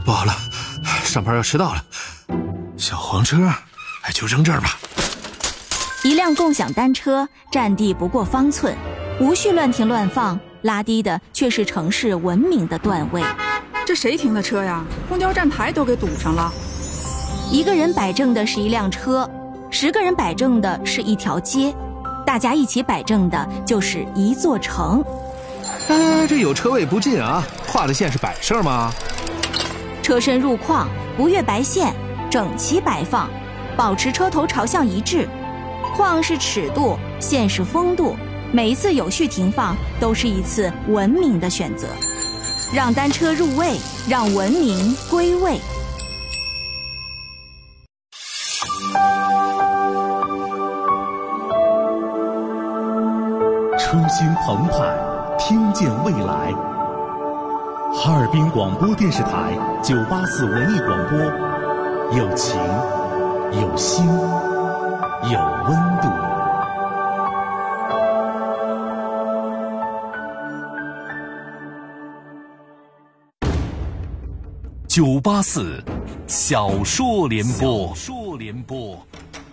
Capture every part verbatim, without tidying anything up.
不好了，上班要迟到了。小黄车，哎，就扔这儿吧。 一辆共享单车占地不过方寸，无序乱停乱放，拉低的却是城市文明的段位。 这谁停的车呀？公交站台都给堵上了。 一个人摆正的是一辆车，十个人摆正的是一条街，大家一起摆正的就是一座城。 哎，这有车位不进啊，画的线是摆设吗？ 车身入框，不越白线，整齐摆放，保持车头朝向一致。框是尺度，线是风度，每一次有序停放都是一次文明的选择。让单车入位，让文明归位。 车心澎湃，听见未来。哈尔滨广播电视台九八四文艺广播，有情，有心，有温度。九八四小说联播，小说联播，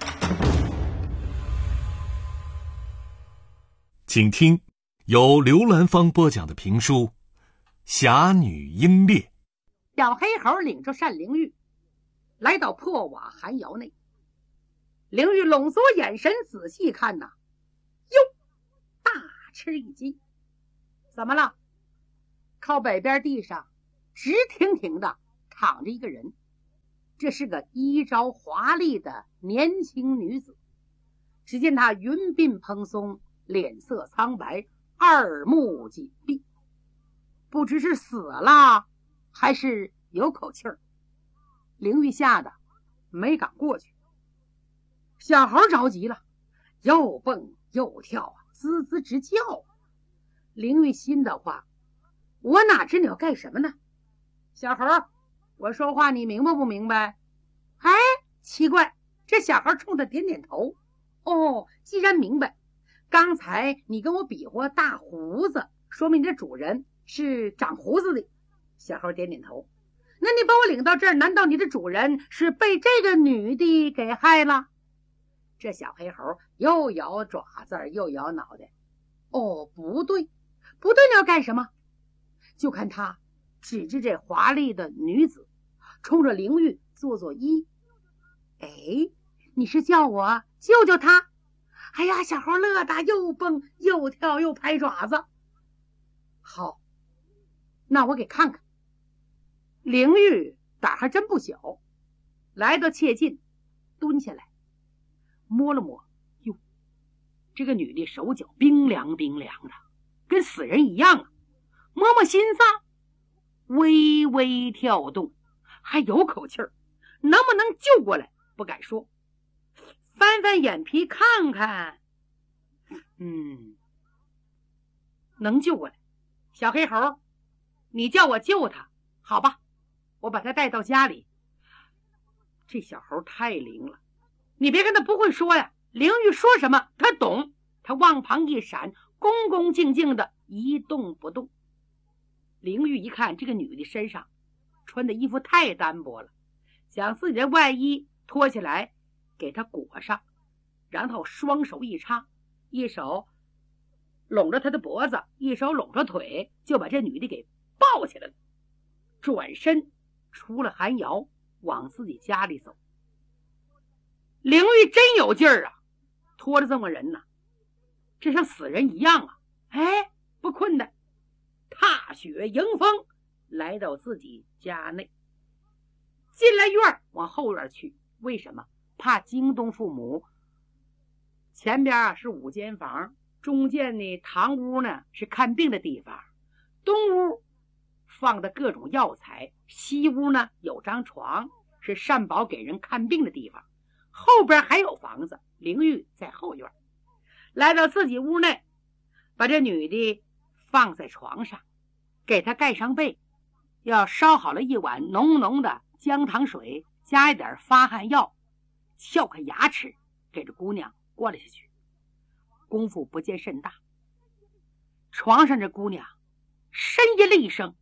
请听由刘兰芳播讲的评书《侠女英烈》。 小黑猴领着单灵玉来到破瓦寒窑内，灵玉拢缩眼神仔细看呐，哟，大吃一惊。怎么了？靠北边地上直挺挺的躺着一个人，这是个衣着华丽的年轻女子。只见她云鬓蓬松，脸色苍白，二目紧闭，不知是死了还是有口气儿。灵玉吓得没敢过去。小猴着急了，又蹦又跳啊，滋滋直叫啊。灵玉心的话，我哪知你要干什么呢？小猴，我说话你明白不明白？哎，奇怪，这小孩冲他点点头。哦，既然明白，刚才你跟我比划大胡子，说明你的主人是长胡子的。小猴点点头。那你把我领到这儿，难道你的主人是被这个女的给害了？这小黑猴又摇爪子又摇脑袋。哦，不对，不对，你要干什么？就看他指着这华丽的女子，冲着灵玉做做揖。哎，你是叫我救救他？哎呀，小猴乐得又蹦又跳又拍爪子。好，那我给看看。灵玉胆还真不小，来到切近，蹲下来摸了摸，哟，这个女的手脚冰凉冰凉的，跟死人一样啊。摸摸心脏，微微跳动，还有口气儿，能不能救过来不敢说。翻翻眼皮看看，嗯，能救过来。小黑猴，你叫我救他，好吧，我把他带到家里。这小猴太灵了，你别跟他不会说呀，灵玉说什么他懂。他往旁一闪，恭恭敬敬的一动不动。灵玉一看这个女的身上穿的衣服太单薄了，将自己的外衣脱下来给她裹上，然后双手一插，一手拢着她的脖子，一手拢着腿，就把这女的给抱起来了，转身出了寒窑，往自己家里走。灵玉真有劲儿啊，拖着这么人呢，这像死人一样啊。哎，不困的，踏雪迎风来到自己家内，进了院往后院去。为什么？怕惊动父母。前边啊是五间房，中间呢堂屋呢是看病的地方，东屋放的各种药材，西屋呢有张床，是善保给人看病的地方。后边还有房子，灵玉在后院。来到自己屋内，把这女的放在床上，给她盖上被，要烧好了一碗浓浓的姜糖水，加一点发汗药，撬开牙齿给这姑娘灌了下去。功夫不见甚大，床上这姑娘呻吟了一声，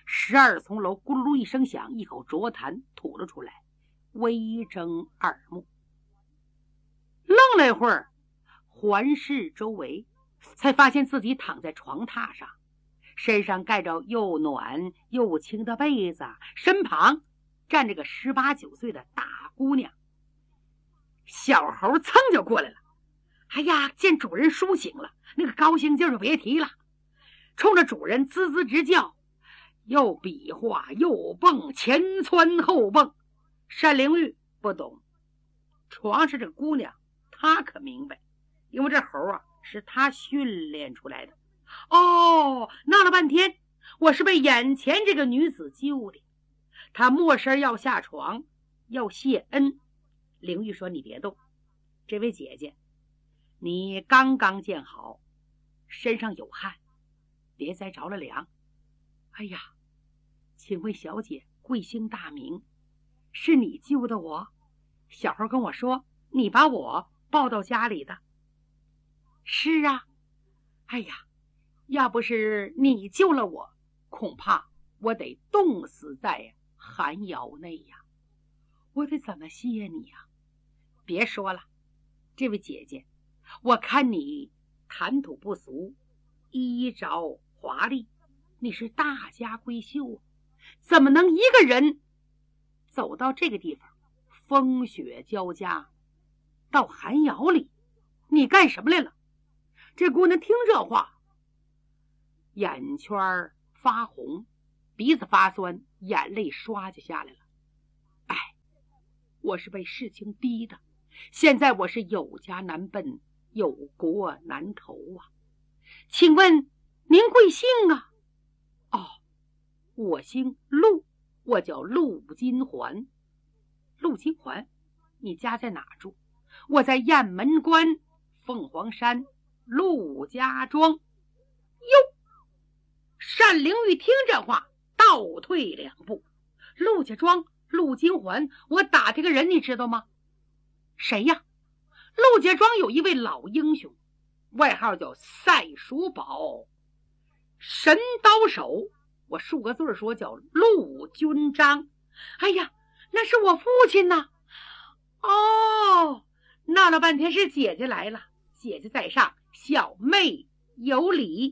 十二层楼咕噜一声响，一口浊痰吐了出来，微睁二目，愣了一会儿，环视周围，才发现自己躺在床榻上，身上盖着又暖又轻的被子，身旁站着个十八九岁的大姑娘。小猴噌就过来了，哎呀，见主人苏醒了，那个高兴劲儿就别提了，冲着主人吱吱直叫，又比划又蹦，前窜后蹦。单灵玉不懂，床上这个姑娘她可明白，因为这猴啊是她训练出来的。哦，闹了半天，我是被眼前这个女子救的。她没事要下床，要谢恩。灵玉说：“你别动，这位姐姐，你刚刚见好，身上有汗，别再着了凉。哎呀，请问小姐贵姓大名？是你救的我？小猴跟我说你把我抱到家里的。是啊，哎呀，要不是你救了我，恐怕我得冻死在寒窑内呀。我得怎么谢你呀？别说了，这位姐姐，我看你谈吐不俗，衣着华丽，你是大家闺秀，怎么能一个人走到这个地方，风雪交加，到寒窑里？你干什么来了？这姑娘听这话，眼圈发红，鼻子发酸，眼泪刷就下来了。哎，我是被事情逼的，现在我是有家难奔，有国难投啊。请问您贵姓啊？哦，我姓陆，我叫陆金环。陆金环，你家在哪住？我在雁门关凤凰山陆家庄。哟，单灵玉听这话，倒退两步。陆家庄，陆金环，我打这个人你知道吗？谁呀？陆家庄有一位老英雄，外号叫赛叔宝，神刀手，我数个字说叫陆军章。哎呀，那是我父亲呐！哦，闹了半天是姐姐来了，姐姐在上，小妹有礼。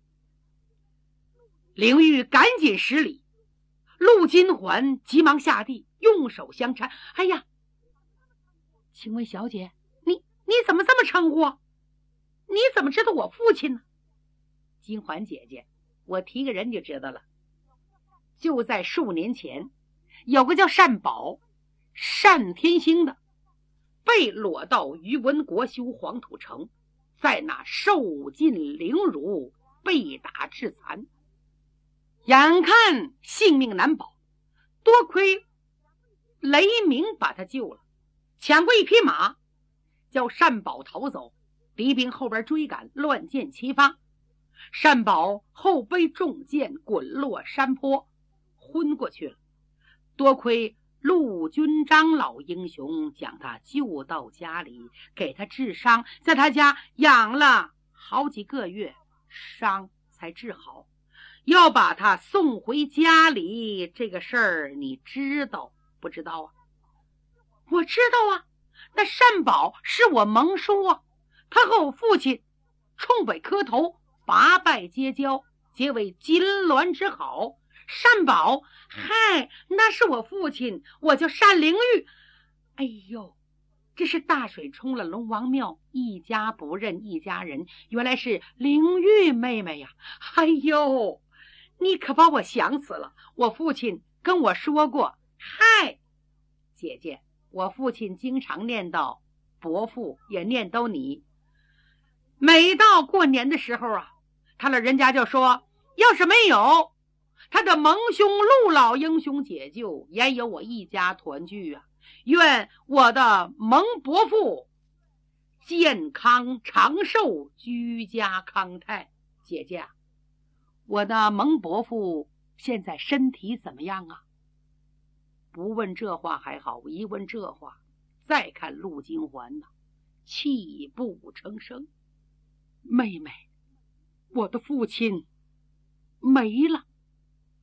灵玉赶紧施礼，陆金环急忙下地，用手相搀。哎呀，请问小姐，你你怎么这么称呼？你怎么知道我父亲呢？金环姐姐，我提个人就知道了。就在数年前，有个叫单宝、单天星的，被裸到于文国修黄土城，在那受尽凌辱，被打致残，眼看性命难保，多亏雷鸣把他救了，抢过一匹马，叫单宝逃走，敌兵后边追赶，乱箭齐发，单宝后背中箭，滚落山坡，昏过去了。多亏陆军章老英雄将他救到家里，给他治伤，在他家养了好几个月，伤才治好，要把他送回家里。这个事儿你知道不知道啊？我知道啊，那单宝是我盟叔啊，他和我父亲冲北磕头，八拜结交，结为金銮之好。单宝，嗨，那是我父亲，我叫单灵玉。哎呦，这是大水冲了龙王庙，一家不认一家人，原来是灵玉妹妹呀！哎呦，你可把我想死了。我父亲跟我说过，嗨，姐姐，我父亲经常念叨伯父，也念叨你。每到过年的时候啊，他老人家就说，要是没有他的盟兄陆老英雄解救，也有我一家团聚啊！愿我的盟伯父健康长寿，居家康泰。姐姐啊，我的盟伯父现在身体怎么样啊？不问这话还好，一问这话，再看陆金环呐、啊，泣不成声。妹妹，我的父亲没了。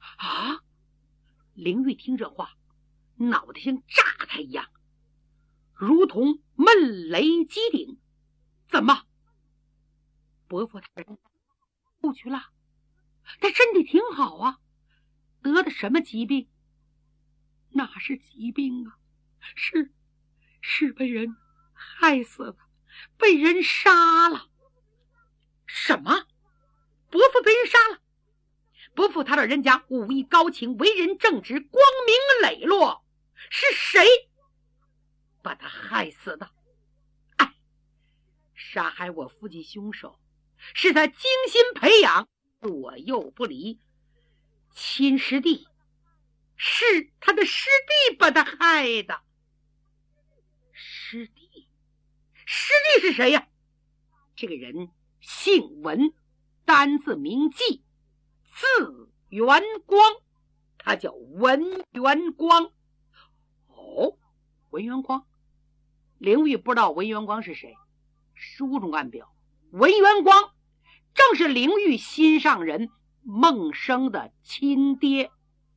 啊！灵玉听这话，脑袋像炸开一样，如同闷雷击顶。怎么？伯父他人不去了？他身体挺好啊，得的什么疾病？哪是疾病啊，是是被人害死了，被人杀了。什么？伯父被人杀了？伯父他老人家武艺高强，为人正直，光明磊落，是谁把他害死的？哎，杀害我父亲凶手是他精心培养，左右不离亲师弟，是他的师弟把他害的。师弟？师弟是谁呀？这个人姓文，单字名季，字元光，他叫文元光。哦，文元光。灵玉不知道文元光是谁，书中暗表文元光正是灵玉心上人孟生的亲爹。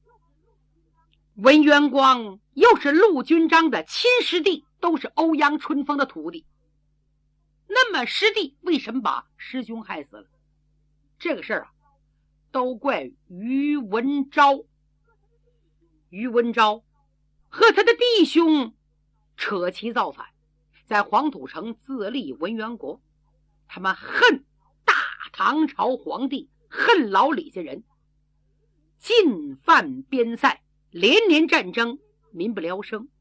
文元光又是陆军章的亲师弟，都是欧阳春风的徒弟。那么师弟为什么把师兄害死了？这个事儿啊，都怪于文昭。于文昭和他的弟兄扯旗造反，在黄土城自立文元国。他们恨大唐朝皇帝，恨老李家人，进犯边塞，连年战争，民不聊生。